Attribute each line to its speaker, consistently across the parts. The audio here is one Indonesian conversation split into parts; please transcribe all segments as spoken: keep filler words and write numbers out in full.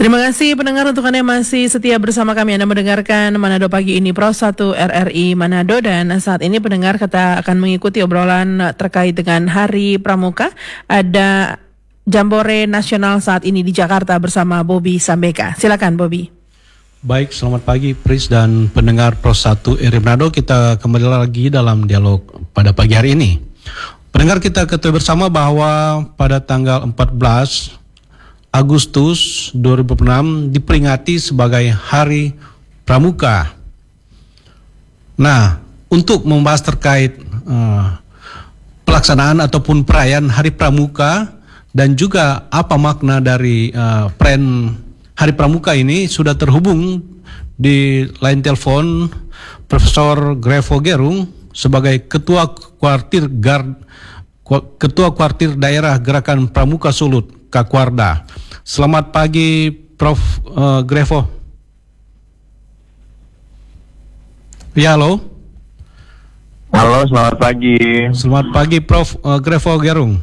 Speaker 1: Terima kasih pendengar untuk Anda yang masih setia bersama kami. Anda mendengarkan Manado Pagi ini Pro satu R R I Manado, dan saat ini pendengar kita akan mengikuti obrolan terkait dengan Hari Pramuka. Ada Jambore Nasional saat ini di Jakarta bersama Bobby Sambeka. Silakan Bobby.
Speaker 2: Baik, selamat pagi Pris dan pendengar Pro satu R R I Manado. Kita kembali lagi dalam dialog pada pagi hari ini. Pendengar, kita ketahui bersama bahwa pada tanggal empat belas Agustus dua ribu enam diperingati sebagai Hari Pramuka. Nah, untuk membahas terkait uh, pelaksanaan ataupun perayaan Hari Pramuka dan juga apa makna dari uh, perayaan Hari Pramuka ini, sudah terhubung di line telepon Profesor Grevo Gerung sebagai Ketua Kuartir Gard, Ketua Kuartir Daerah Gerakan Pramuka Sulut, Kakwarda. Selamat pagi, Prof uh, Grevo. Ya, halo.
Speaker 3: Halo, selamat pagi.
Speaker 2: Selamat pagi, Prof uh, Grevo Gerung.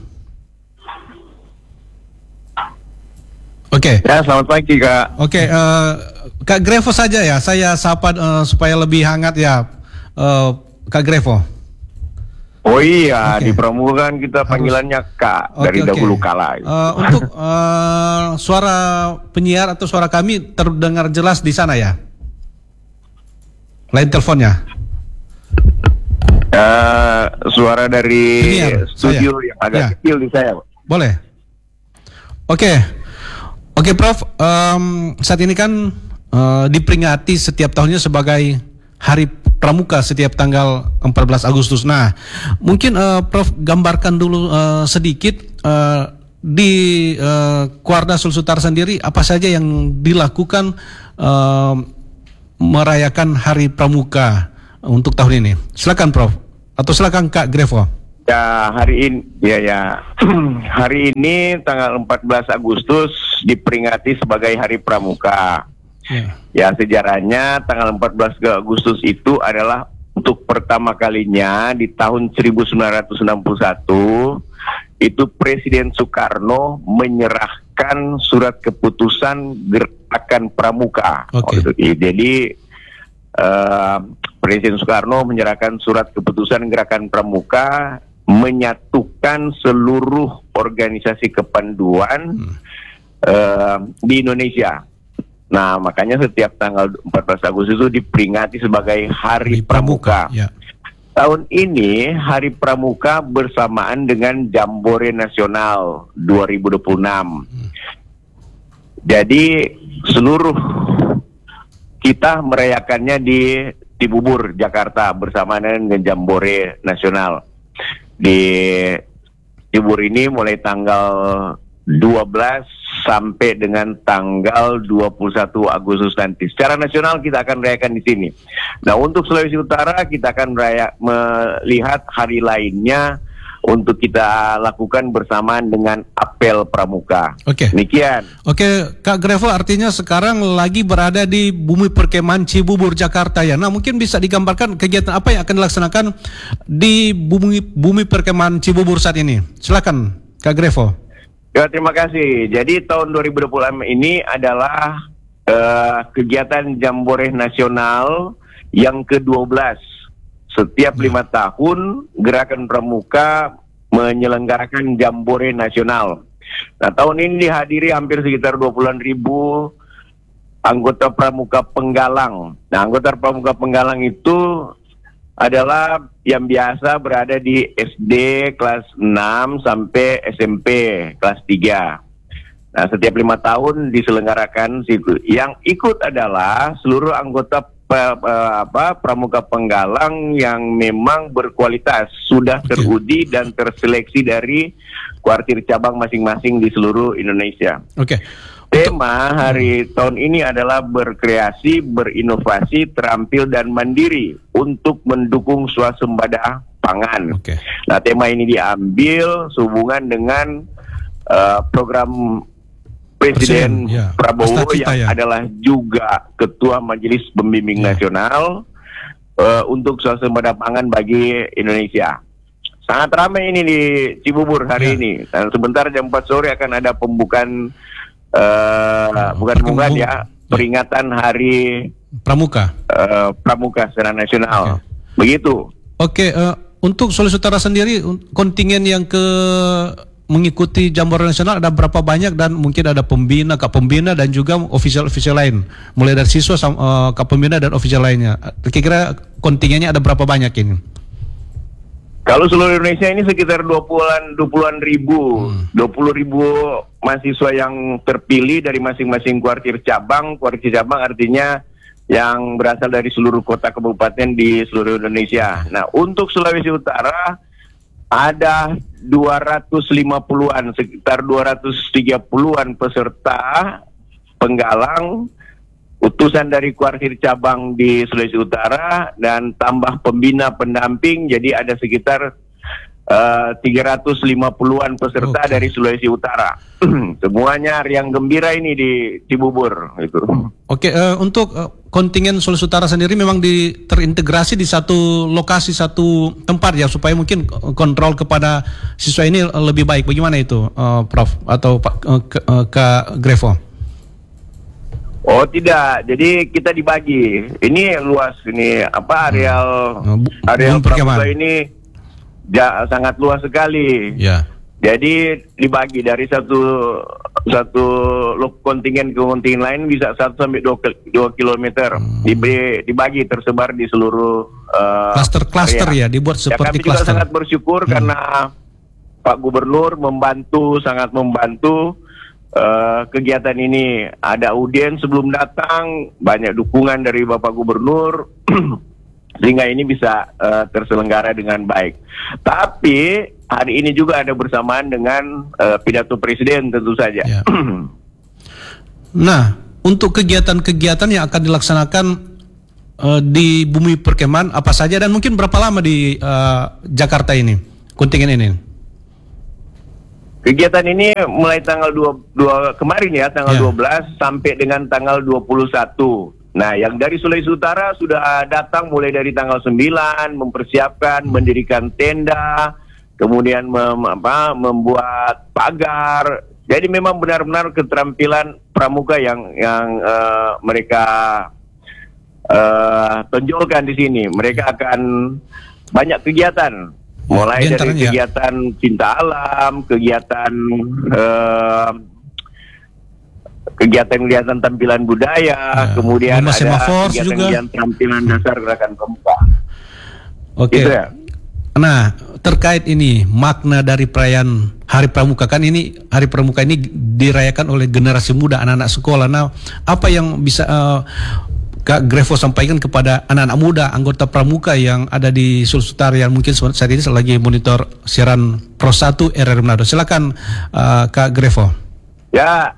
Speaker 2: Oke. Okay.
Speaker 3: Ya, selamat pagi, Kak.
Speaker 2: Oke, okay, uh, Kak Grevo saja ya. Saya sapa uh, supaya lebih hangat ya, uh, Kak Grevo.
Speaker 3: Oh iya,
Speaker 2: okay.
Speaker 3: Di Pramuka kan kita panggilannya Kak okay, dari okay. dahulu kala.
Speaker 2: Uh, untuk uh, suara penyiar atau suara kami terdengar jelas di sana ya? Line teleponnya?
Speaker 3: Uh, suara dari penyiar, studio saya. Yang agak ya. Kecil di saya.
Speaker 2: Boleh. Oke, okay. oke okay, Prof. Um, saat ini kan uh, diperingati setiap tahunnya sebagai Hari Pramuka setiap tanggal empat belas Agustus. Nah, mungkin uh, Prof gambarkan dulu uh, sedikit uh, di uh, Kuarda Sulsel Utara sendiri apa saja yang dilakukan uh, merayakan Hari Pramuka untuk tahun ini. Silakan Prof, atau silakan Kak Grevo.
Speaker 3: Ya, hari ini ya ya. Hari ini tanggal empat belas Agustus diperingati sebagai Hari Pramuka. Ya. ya, sejarahnya tanggal empat belas Agustus itu adalah untuk pertama kalinya di tahun seribu sembilan ratus enam puluh satu itu Presiden Soekarno menyerahkan surat keputusan Gerakan Pramuka.
Speaker 2: Okay.
Speaker 3: Oh, jadi uh, Presiden Soekarno menyerahkan surat keputusan Gerakan Pramuka menyatukan seluruh organisasi kepanduan hmm. uh, di Indonesia. Nah, makanya setiap tanggal empat belas Agustus itu diperingati sebagai Hari, Hari Pramuka. Pramuka. Ya. Tahun ini Hari Pramuka bersamaan dengan Jambore Nasional dua ribu dua puluh enam. Hmm. Jadi seluruh kita merayakannya di Cibubur, Jakarta bersamaan dengan Jambore Nasional. Di Cibubur ini mulai tanggal dua belas sampai dengan tanggal dua puluh satu Agustus nanti. Secara nasional kita akan merayakan di sini. Nah, untuk Sulawesi Utara kita akan merayak, melihat hari lainnya untuk kita lakukan bersamaan dengan Apel Pramuka.
Speaker 2: Oke. Okay.
Speaker 3: Demikian.
Speaker 2: Oke, okay, Kak Grevo, artinya sekarang lagi berada di Bumi Perkemahan Cibubur, Jakarta ya. Nah, mungkin bisa digambarkan kegiatan apa yang akan dilaksanakan di Bumi Bumi Perkemahan Cibubur saat ini. Silakan, Kak Grevo.
Speaker 3: Ya, terima kasih. Jadi tahun dua ribu dua puluh enam ini adalah uh, kegiatan Jambore Nasional yang ke dua belas. Setiap hmm. lima tahun Gerakan Pramuka menyelenggarakan Jambore Nasional. Nah, tahun ini dihadiri hampir sekitar dua puluhan ribu anggota Pramuka Penggalang. Nah, anggota Pramuka Penggalang itu adalah yang biasa berada di S D kelas enam sampai S M P kelas tiga. Nah, setiap lima tahun diselenggarakan situ. Yang ikut adalah seluruh anggota pe, pe, apa, Pramuka Penggalang yang memang berkualitas, sudah teruji okay. dan terseleksi dari kuartir cabang masing-masing di seluruh Indonesia.
Speaker 2: Oke. Okay.
Speaker 3: Tema hari tahun ini adalah berkreasi, berinovasi, terampil dan mandiri untuk mendukung swasembada pangan. Okay. Nah, tema ini diambil sehubungan dengan uh, program Presiden, Presiden ya. Prabowo yang ya. adalah juga Ketua Majelis Pembimbing ya. Nasional uh, untuk swasembada pangan bagi Indonesia. Sangat ramai ini di Cibubur hari ya. ini. Dan sebentar jam empat sore akan ada pembukaan uh, bukan pembukaan ya, peringatan Hari
Speaker 2: Pramuka
Speaker 3: uh, Pramuka secara nasional. Okay. Begitu.
Speaker 2: Oke, okay, uh, untuk Sulawesi Utara sendiri kontingen yang ke mengikuti Jambore Nasional ada berapa banyak, dan mungkin ada pembina, kak pembina dan juga ofisial-ofisial lain, mulai dari siswa, uh, kak pembina dan ofisial lainnya. Kira-kira kontingennya ada berapa banyak ini?
Speaker 3: Kalau seluruh Indonesia ini sekitar dua puluhan, dua puluhan ribu, hmm. dua puluh ribu mahasiswa yang terpilih dari masing-masing kuartir cabang. Kuartir cabang artinya yang berasal dari seluruh kota kabupaten di seluruh Indonesia. Nah, untuk Sulawesi Utara ada dua ratus lima puluhan, sekitar dua ratus tiga puluhan peserta penggalang, utusan dari kuartir cabang di Sulawesi Utara, dan tambah pembina pendamping, jadi ada sekitar uh, tiga ratus lima puluhan peserta okay. dari Sulawesi Utara. Semuanya riang gembira ini di Cibubur. Gitu.
Speaker 2: Oke, okay, uh, untuk uh, kontingen Sulawesi Utara sendiri memang di, terintegrasi di satu lokasi, satu tempat ya, supaya mungkin kontrol kepada siswa ini lebih baik. Bagaimana itu, uh, Prof atau Pak uh, uh, Kak Grevo?
Speaker 3: Oh tidak, jadi kita dibagi. Ini luas, ini apa areal
Speaker 2: hmm.
Speaker 3: areal Pramuka ini ja, sangat luas sekali. Ya. Jadi dibagi dari satu satu kontingen ke kontingen lain bisa satu sampai dua kilometer. Hmm. Dibagi, dibagi tersebar di seluruh
Speaker 2: klaster-klaster uh, ya, dibuat seperti
Speaker 3: ya, kami
Speaker 2: klaster.
Speaker 3: juga sangat bersyukur hmm. karena Pak Gubernur membantu, sangat membantu. Uh, kegiatan ini. Ada audiens sebelum datang, banyak dukungan dari Bapak Gubernur sehingga ini bisa uh, terselenggara dengan baik. Tapi hari ini juga ada bersamaan dengan uh, pidato Presiden tentu saja. Ya.
Speaker 2: Nah, untuk kegiatan-kegiatan yang akan dilaksanakan uh, di Bumi Perkemahan apa saja, dan mungkin berapa lama di uh, Jakarta ini, kontingen ini?
Speaker 3: Kegiatan ini mulai tanggal dua puluh dua kemarin ya, tanggal yeah. dua belas sampai dengan tanggal dua puluh satu. Nah, yang dari Sulawesi Utara sudah datang mulai dari tanggal sembilan, mempersiapkan, hmm. mendirikan tenda, kemudian mem, apa, membuat pagar. Jadi memang benar-benar keterampilan pramuka yang yang uh, mereka uh, tonjolkan di sini. Mereka akan banyak kegiatan. Mulai ya, dari kegiatan ya. cinta alam, kegiatan uh, kegiatan-kegiatan tampilan budaya, ya. kemudian
Speaker 2: Lima
Speaker 3: ada kegiatan-kegiatan tampilan dasar gerakan pramuka.
Speaker 2: Oke.
Speaker 3: Gitu ya.
Speaker 2: Nah, terkait ini makna dari perayaan Hari Pramuka, kan ini Hari Pramuka ini dirayakan oleh generasi muda, anak-anak sekolah. Nah, apa yang bisa uh, Kak Grevo sampaikan kepada anak-anak muda anggota pramuka yang ada di Sulawesi Utara yang mungkin saat ini lagi monitor siaran Pro satu R R I Manado. Silakan uh, Kak Grevo.
Speaker 3: Ya,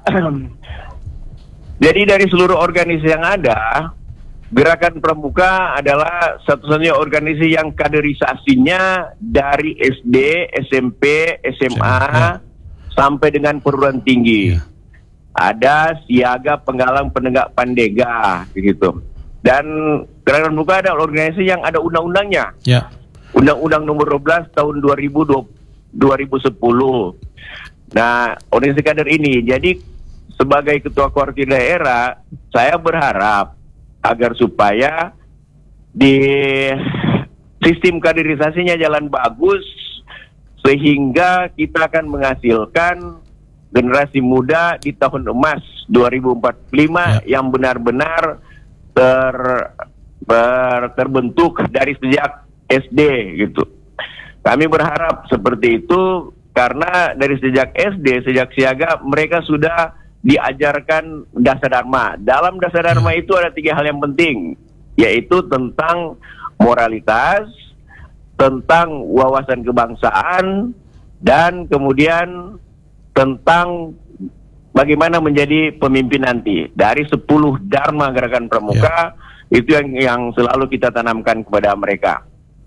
Speaker 3: jadi dari seluruh organisasi yang ada, Gerakan Pramuka adalah satu-satunya organisasi yang kaderisasinya dari S D, S M P, S M A ya. sampai dengan perguruan tinggi. Ya. Ada siaga penggalang penegak pandega gitu. Dan Gerakan Pramuka ada organisasi yang ada undang-undangnya. Ya. Undang-Undang nomor dua belas tahun dua ribu sepuluh. Nah, organisasi kader ini, jadi sebagai ketua kuartir daerah, saya berharap agar supaya di sistem kaderisasinya jalan bagus, sehingga kita akan menghasilkan generasi muda di tahun emas dua ribu empat puluh lima ya. yang benar-benar ter, ber, terbentuk dari sejak S D gitu. Kami berharap seperti itu karena dari sejak S D, sejak siaga mereka sudah diajarkan dasar dharma. Dalam dasar dharma ya. itu ada tiga hal yang penting, yaitu tentang moralitas, tentang wawasan kebangsaan, dan kemudian tentang bagaimana menjadi pemimpin nanti. Dari sepuluh dharma Gerakan Pramuka ya. itu yang yang selalu kita tanamkan kepada mereka.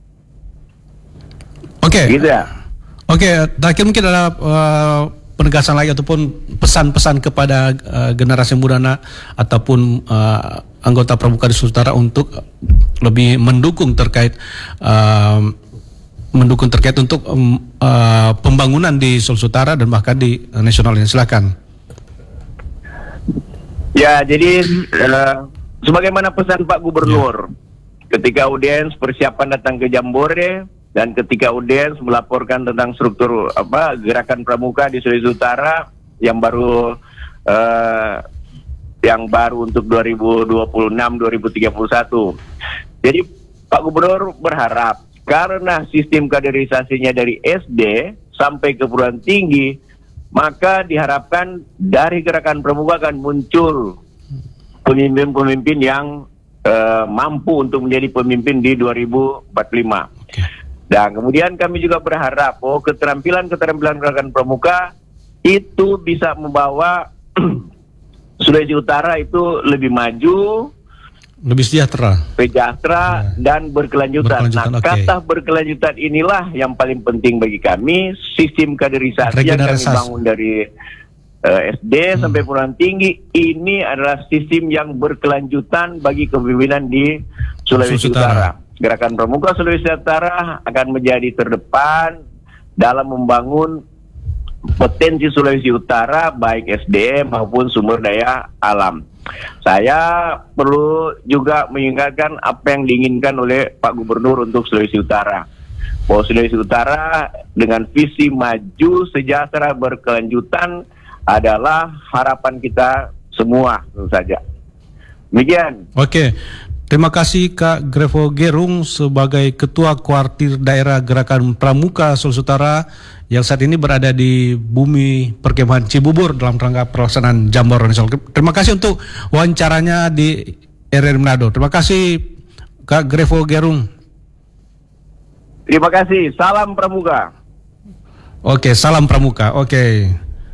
Speaker 2: Oke. Okay.
Speaker 3: Gitu ya.
Speaker 2: Oke, okay, terakhir mungkin ada uh, penegasan lagi ataupun pesan-pesan kepada uh, generasi muda na, ataupun uh, anggota Pramuka di Sulawesi Utara untuk lebih mendukung terkait uh, mendukung terkait untuk um, uh, pembangunan di Sulawesi Utara dan bahkan di uh, nasional ini. Silakan.
Speaker 3: Ya, jadi uh, sebagaimana pesan Pak Gubernur, ya. Ketika audiens persiapan datang ke Jambore dan ketika audiens melaporkan tentang struktur apa gerakan pramuka di Sulawesi Utara yang baru uh, yang baru untuk dua ribu dua puluh enam dua ribu tiga puluh satu. Jadi Pak Gubernur berharap karena sistem kaderisasinya dari S D sampai ke perguruan tinggi, maka diharapkan dari gerakan pramuka akan muncul pemimpin-pemimpin yang uh, mampu untuk menjadi pemimpin di dua ribu empat puluh lima. Okay. Dan kemudian kami juga berharap oh keterampilan-keterampilan gerakan pramuka itu bisa membawa Sulawesi Utara itu lebih maju,
Speaker 2: lebih sejahtera,
Speaker 3: sejahtera ya. Dan berkelanjutan.
Speaker 2: berkelanjutan
Speaker 3: Nah,
Speaker 2: okay.
Speaker 3: kata berkelanjutan inilah yang paling penting bagi kami. Sistem kaderisasi yang kami bangun dari uh, S D hmm. sampai perguruan tinggi ini adalah sistem yang berkelanjutan bagi kepemimpinan di Sulawesi Utara. Utara. Gerakan Pramuka Sulawesi Utara akan menjadi terdepan dalam membangun potensi Sulawesi Utara baik S D M maupun sumber daya alam. Saya perlu juga mengingatkan apa yang diinginkan oleh Pak Gubernur untuk Sulawesi Utara. Bahwa Sulawesi Utara dengan visi maju, sejahtera, berkelanjutan adalah harapan kita semua tentu saja. Demikian.
Speaker 2: Oke. Terima kasih Kak Grevo Gerung sebagai Ketua Kuartir Daerah Gerakan Pramuka Sulawesi Utara yang saat ini berada di bumi perkemahan Cibubur dalam rangka pelaksanaan Jambore Nasional. Terima kasih untuk wawancaranya di R R I Manado. Terima kasih Kak Grevo Gerung.
Speaker 3: Terima kasih. Salam Pramuka.
Speaker 2: Oke, salam Pramuka. Oke.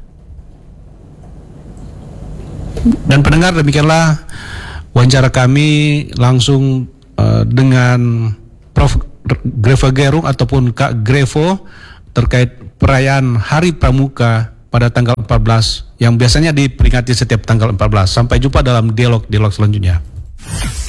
Speaker 2: Dan pendengar, demikianlah wawancara kami langsung uh, dengan Profesor Grevo Gerung ataupun Kak Grevo terkait perayaan Hari Pramuka pada tanggal empat belas yang biasanya diperingati setiap tanggal empat belas. Sampai jumpa dalam dialog-dialog selanjutnya.